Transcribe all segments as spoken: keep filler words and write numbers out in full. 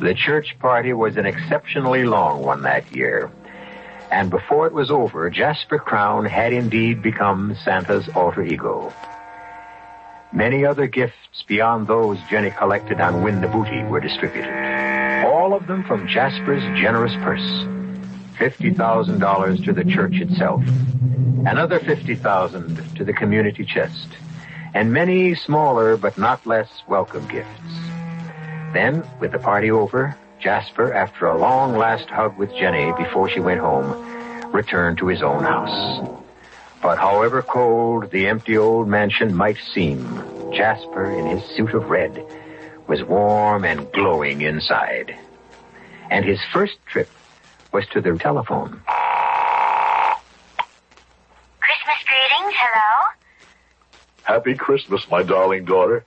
The church party was an exceptionally long one that year. And before it was over, Jasper Crown had indeed become Santa's alter ego. Many other gifts beyond those Jenny collected on Win the Booty were distributed. All of them from Jasper's generous purse. fifty thousand dollars to the church itself. Another fifty thousand dollars to the community chest. And many smaller but not less welcome gifts. Then, with the party over, Jasper, after a long last hug with Jenny before she went home, returned to his own house. But however cold the empty old mansion might seem, Jasper, in his suit of red, was warm and glowing inside. And his first trip was to the telephone. Christmas greetings, hello? Happy Christmas, my darling daughter.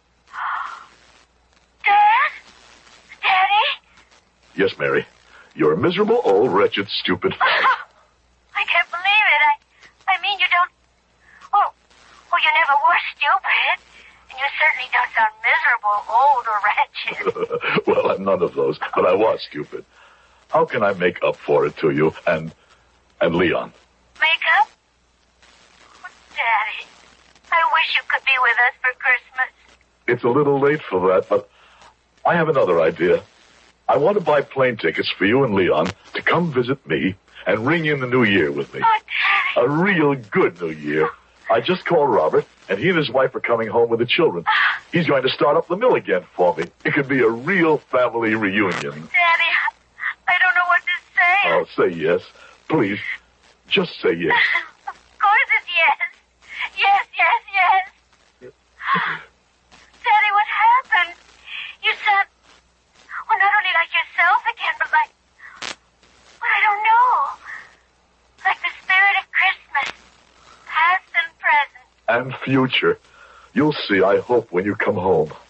Dad? Daddy? Yes, Mary. You're a miserable, old, wretched, stupid... Oh, I can't believe it. I I mean, you don't... Oh, oh, you never were stupid. And you certainly don't sound miserable, old, or wretched. Well, I'm none of those, but I was stupid. How can I make up for it to you and... and Leon? Make up? Oh, Daddy, I wish you could be with us for Christmas. It's a little late for that, but I have another idea. I want to buy plane tickets for you and Leon to come visit me and ring in the new year with me. Oh, Daddy. A real good new year. I just called Robert, and he and his wife are coming home with the children. He's going to start up the mill again for me. It could be a real family reunion. Daddy, I don't know what to say. Oh, say yes. Please, just say yes. Of course it's yes. Yes, yes, yes. Daddy, what happened? You sound, well, not only like yourself again, but like, well, I don't know. Like the spirit of Christmas, past and present. And future. You'll see, I hope, when you come home.